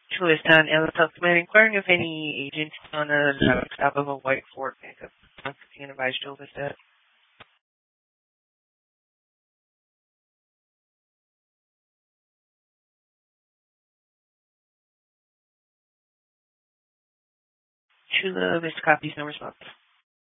Chula is an Ella Testament inquiring if any agent on a top of a white Ford pickup. Constantine advised Chula that. Chula, Mr. Copies, no response.